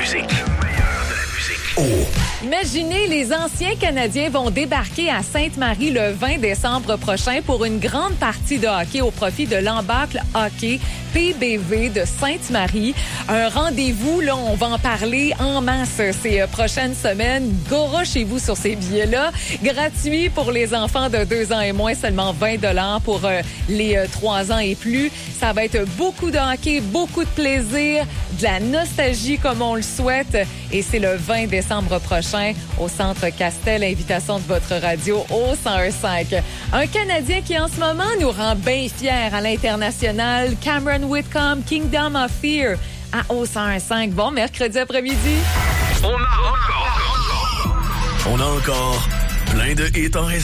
musique. Imaginez, les anciens Canadiens vont débarquer à Sainte-Marie le 20 décembre prochain pour une grande partie de hockey au profit de l'Embacle Hockey PBV de Sainte-Marie. Un rendez-vous, là, on va en parler en masse ces prochaines semaines. Gorochez-vous sur ces billets-là. Gratuit pour les enfants de 2 ans et moins, seulement 20 $ pour les 3 ans et plus. Ça va être beaucoup de hockey, beaucoup de plaisir, de la nostalgie comme on le souhaite. Et c'est le 20 décembre prochain au Centre Castel. Invitation de votre radio au 101.5. Un Canadien qui en ce moment nous rend bien fiers à l'international, Cameron Whitcomb, Kingdom of Fear, à au 101.5. Bon mercredi après-midi. On a encore plein de hits en réserve.